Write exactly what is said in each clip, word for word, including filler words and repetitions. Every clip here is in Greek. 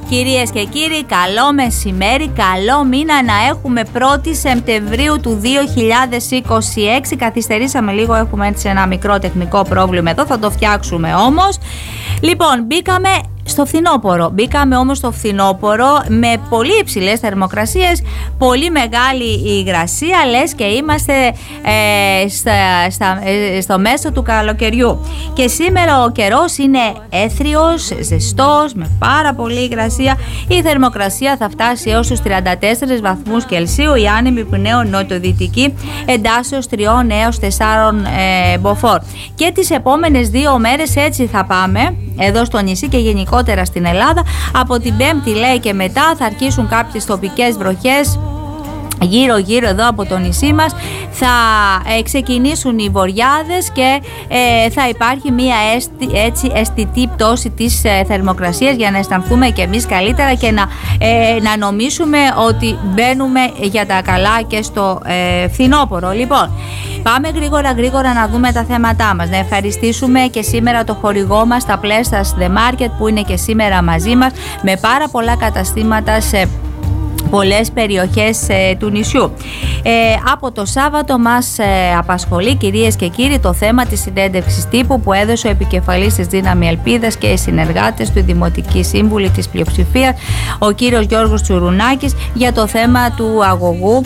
κυρίες και κύριοι, καλό μεσημέρι, καλό μήνα να έχουμε πρώτη Σεπτεμβρίου του δύο χιλιάδες είκοσι έξι. Καθυστερήσαμε λίγο, έχουμε έτσι ένα μικρό τεχνικό πρόβλημα εδώ, θα το φτιάξουμε όμως. Λοιπόν, μπήκαμε στο φθινόπωρο. Μπήκαμε όμως στο φθινόπωρο με πολύ υψηλές θερμοκρασίες, πολύ μεγάλη υγρασία, λες και είμαστε ε, στα, στα, ε, στο μέσο του καλοκαιριού. Και σήμερα ο καιρός είναι έθριος, ζεστός, με πάρα πολύ υγρασία. Η θερμοκρασία θα φτάσει έως τους τριάντα τέσσερις βαθμούς Κελσίου, η άνεμη πνέων νοτιοδυτική εντάσσεως τριών έως τεσσάρων ε, μποφόρ. Και τις επόμενες δύο μέρες έτσι θα πάμε εδώ στο νησί και γενικότερα στην Ελλάδα. Από την Πέμπτη, λέει, και μετά θα αρχίσουν κάποιες τοπικές βροχές γύρω γύρω εδώ από το νησί μας. Θα ε, ξεκινήσουν οι βοριάδες και ε, θα υπάρχει μια αισθη, έτσι αισθητή πτώση της ε, θερμοκρασίας για να αισθανθούμε και εμείς καλύτερα και να, ε, να νομίσουμε ότι μπαίνουμε για τα καλά και στο ε, φθινόπωρο. Λοιπόν, πάμε γρήγορα γρήγορα να δούμε τα θέματά μας. Να ευχαριστήσουμε και σήμερα το χορηγό μας, τα Plestas The Market, που είναι και σήμερα μαζί μας με πάρα πολλά καταστήματα σε πολλές περιοχές ε, του νησιού. Ε, από το Σάββατο μας ε, απασχολεί, κυρίες και κύριοι, το θέμα της συνέντευξης τύπου που έδωσε ο επικεφαλής της Δύναμη Ελπίδας και οι συνεργάτες του, Δημοτική Σύμβουλη της Πλειοψηφίας, ο κύριος Γιώργος Τσουρουνάκης, για το θέμα του αγωγού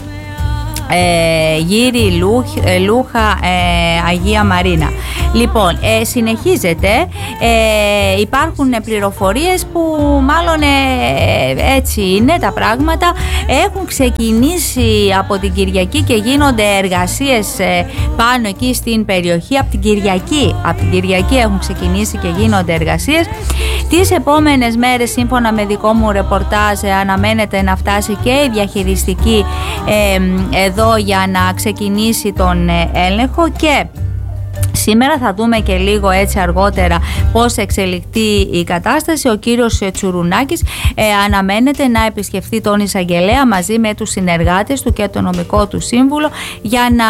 Ε, Γύρι, Λούχ, ε, Λούχα, ε, Αγία Μαρίνα. Λοιπόν, ε, συνεχίζεται, ε, υπάρχουν πληροφορίες που μάλλον ε, έτσι είναι τα πράγματα. Έχουν ξεκινήσει από την Κυριακή και γίνονται εργασίες ε, πάνω εκεί στην περιοχή. Από την Κυριακή, από την Κυριακή έχουν ξεκινήσει και γίνονται εργασίες. Τις επόμενες μέρες, σύμφωνα με δικό μου ρεπορτάζ, ε, αναμένεται να φτάσει και η διαχειριστική ε, εδώ για να ξεκινήσει τον ε, έλεγχο. Και σήμερα θα δούμε και λίγο έτσι αργότερα πώς εξελιχθεί η κατάσταση. Ο κύριος Τσουρουνάκης ε, αναμένεται να επισκεφθεί τον εισαγγελέα μαζί με τους συνεργάτες του και το νομικό του σύμβουλο για να,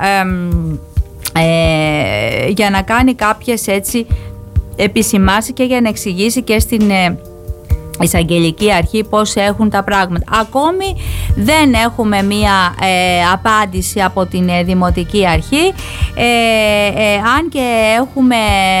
ε, ε, για να κάνει κάποιες έτσι επισημάσεις και για να εξηγήσει και στην ε, εισαγγελική αρχή πώς έχουν τα πράγματα. Ακόμη δεν έχουμε μία ε, απάντηση από την ε, Δημοτική Αρχή, ε, ε, αν και έχουμε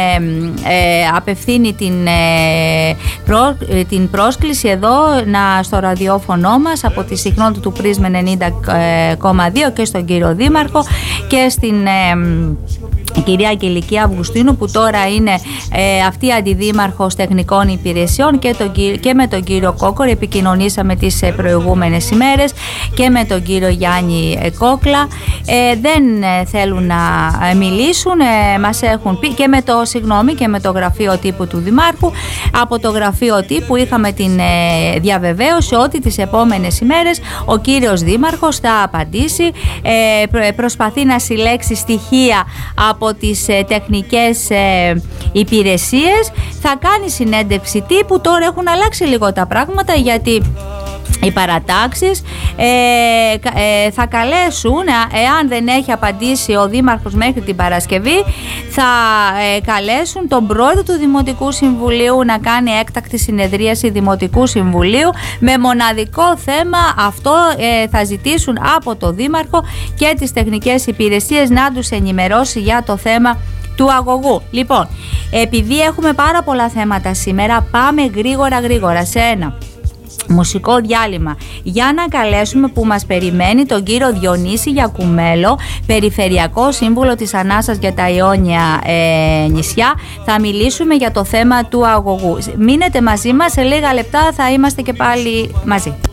ε, απευθύνει την, ε, προ, ε, την πρόσκληση εδώ να, στο ραδιόφωνο μας από τη συχνότητα του Πρίσμ ενενήντα κόμμα δύο και στον κύριο Δήμαρχο και στην ε, η κυρία Αγγελική Αυγουστίνου, που τώρα είναι ε, αυτή αντιδήμαρχος τεχνικών υπηρεσιών, και, τον, και με τον κύριο Κόκορη επικοινωνήσαμε τις ε, προηγούμενες ημέρες, και με τον κύριο Γιάννη ε, Κόκλα. Ε, δεν ε, θέλουν να ε, μιλήσουν, ε, μας έχουν πει, και με το, συγγνώμη, και με το γραφείο τύπου του Δημάρχου. Από το γραφείο τύπου είχαμε την ε, διαβεβαίωση ότι τις επόμενες ημέρες ο κύριος Δήμαρχος θα απαντήσει, ε, προ, προσπαθεί να συλλέξει στοιχεία από από τις ε, τεχνικές ε, υπηρεσίες, θα κάνει συνέντευξη τύπου. Τώρα έχουν αλλάξει λίγο τα πράγματα, γιατί οι παρατάξεις ε, ε, θα καλέσουν, εάν δεν έχει απαντήσει ο Δήμαρχος μέχρι την Παρασκευή, θα ε, καλέσουν τον πρόεδρο του Δημοτικού Συμβουλίου να κάνει έκτακτη συνεδρίαση Δημοτικού Συμβουλίου με μοναδικό θέμα αυτό. Ε, θα ζητήσουν από το Δήμαρχο και τις τεχνικές υπηρεσίες να τους ενημερώσει για το θέμα του αγωγού. Λοιπόν, επειδή έχουμε πάρα πολλά θέματα σήμερα, πάμε γρήγορα γρήγορα σε ένα μουσικό διάλειμμα για να καλέσουμε, που μας περιμένει, τον κύριο Διονύση Γιακουμέλο, Περιφερειακό Σύμβουλο της Ανάσας για τα Ιόνια ε, νησιά. Θα μιλήσουμε για το θέμα του αγωγού. Μείνετε μαζί μας, σε λίγα λεπτά θα είμαστε και πάλι μαζί.